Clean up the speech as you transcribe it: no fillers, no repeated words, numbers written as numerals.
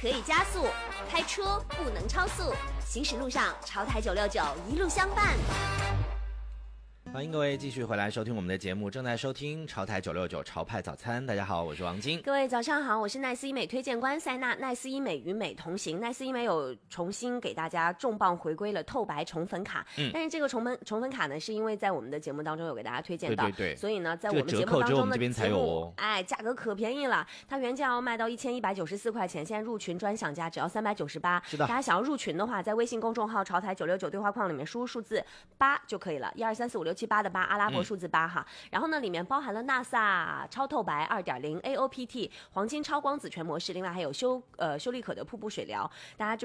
可以加速，开车不能超速，行驶路上潮台969一路相伴。 欢迎各位继续回来收听我们的节目，正在收听潮台969潮派早餐。大家好，我是王晶。 各位早上好，我是奈斯医美推荐官塞娜。奈斯医美与美同行，奈斯医美有重新给大家重磅回归了透白宠粉卡。但是这个宠粉卡呢，是因为在我们的节目当中有给大家推荐到， 对， 所以呢，在我们节目当中的节目， 价格可便宜了。它原价要卖到1194块钱，现在入群专享价只要398。 是的， 大家想要入群的话，在微信公众号潮台969对话框里面输入数字8就可以了，123456788的8，阿拉伯数字8哈。然后呢，里面包含了纳萨超透白 2.0 AOPT 黄金超光子全模式，另外还有修丽可的瀑布水疗，大家就